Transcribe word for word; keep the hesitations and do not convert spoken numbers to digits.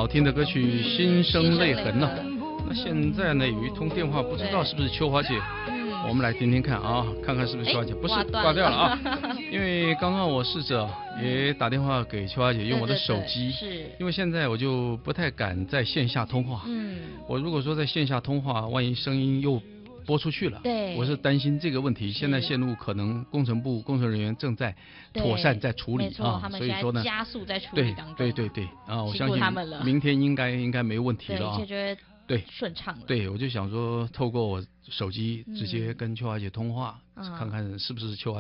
好听的歌曲《心生泪痕》呢。那现在呢有一通电话，不知道是不是秋华姐？嗯，我们来听听看啊，看看是不是秋华姐？不是，挂掉了啊。因为刚刚我试着也打电话给秋华姐，用我的手机，是，因为现在我就不太敢在线下通话。嗯，我如果说在线下通话，万一声音又播出去了，对，我是担心这个问题。现在线路可能工程部工程人员正在妥善在处理啊，所以说呢，加速在处理当中。对对对对啊，我相信明天应该应该没问题了啊，对，顺畅了。对，我就想说，透过我手机直接跟秋华姐通话，看看是不是秋华。